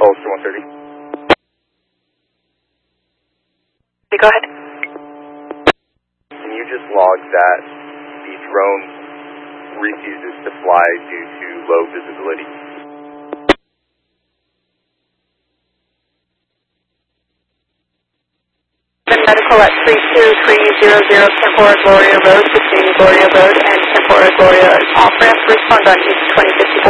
Ulster 130. Go ahead. Can you just log that the drone refuses to fly due to low visibility? Medical at 32300 Tempora Gloria Road between Gloria Road and Tempora Gloria off-ramp. Respond on East 2054.